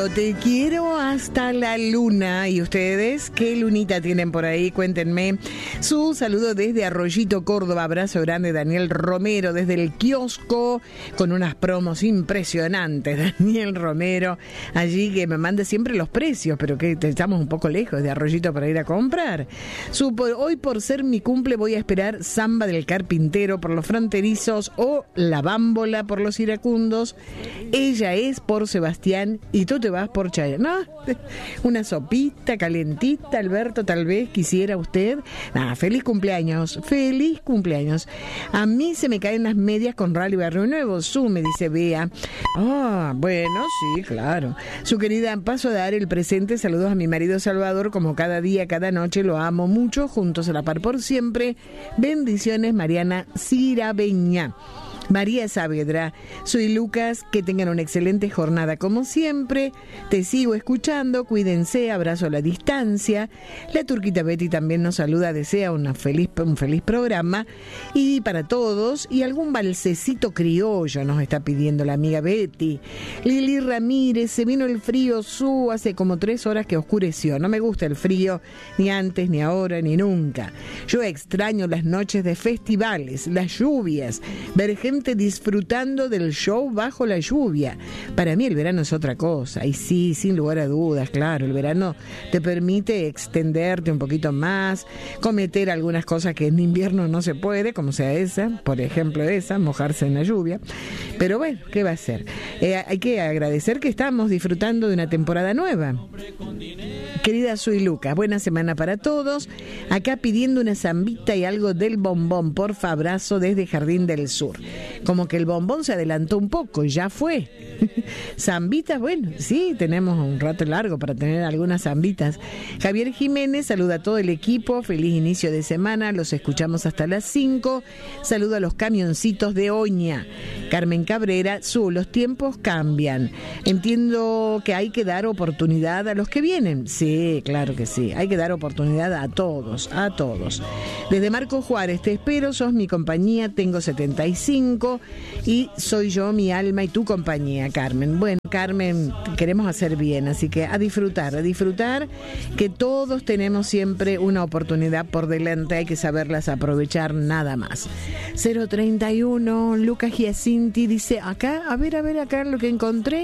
Te quiero hasta la luna. ¿Y ustedes qué lunita tienen por ahí? Cuéntenme. Su saludo desde Arroyito, Córdoba. Abrazo grande, Daniel Romero, desde el kiosco, con unas promos impresionantes. Daniel Romero, allí que me manda siempre los precios, pero que estamos un poco lejos de Arroyito para ir a comprar. Hoy, por ser mi cumple, voy a esperar Samba del Carpintero por los fronterizos o La Bámbola por los iracundos. Ella es por Sebastián y tú te vas por Chayanne. ¿No? Una sopita calentita, Alberto, tal vez quisiera usted. Feliz cumpleaños, feliz cumpleaños. A mí se me caen las medias con Rally Barrio Nuevo, me dice Bea. Bueno, sí, claro. Su querida, paso a dar el presente. Saludos a mi marido Salvador, como cada día, cada noche, lo amo mucho, juntos a la par por siempre. Bendiciones, Mariana Cirabeña. María Saavedra, soy Lucas, que tengan una excelente jornada como siempre, te sigo escuchando, cuídense, abrazo a la distancia. La turquita Betty también nos saluda, desea un feliz programa y para todos, y algún balsecito criollo nos está pidiendo la amiga Betty. Lili Ramírez, se vino el frío, hace como 3 horas que oscureció, no me gusta el frío, ni antes, ni ahora, ni nunca. Yo extraño las noches de festivales, las lluvias, ver gente disfrutando del show bajo la lluvia. Para mí el verano es otra cosa, y sí, sin lugar a dudas, claro, el verano te permite extenderte un poquito más, cometer algunas cosas que en invierno no se puede, como sea esa, por ejemplo esa, mojarse en la lluvia, pero bueno, ¿qué va a ser? Hay que agradecer que estamos disfrutando de una temporada nueva. Querida Soy Lucas, buena semana para todos, acá pidiendo una zambita y algo del bombón, porfa, abrazo desde Jardín del Sur. Como que el bombón se adelantó un poco, ya fue. Zambitas, bueno, sí, tenemos un rato largo para tener algunas zambitas. Javier Jiménez, saluda a todo el equipo, feliz inicio de semana, los escuchamos hasta las 5. Saludo a los camioncitos de Oña. Carmen Cabrera, los tiempos cambian. Entiendo que hay que dar oportunidad a los que vienen. Sí, claro que sí, hay que dar oportunidad a todos, a todos. Desde Marco Juárez, te espero, sos mi compañía, tengo 75 y soy yo, mi alma y tu compañía, Carmen. Bueno, Carmen, queremos hacer bien, así que a disfrutar, que todos tenemos siempre una oportunidad por delante, hay que saberlas aprovechar nada más. 031, Lucas Giacinti dice, acá, a ver acá lo que encontré.